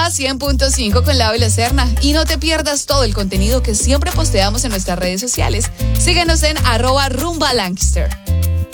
Rumba 100.5 con Lau y la Serna. Y no te pierdas todo el contenido que siempre posteamos en nuestras redes sociales. Síguenos en @rumbalancaster.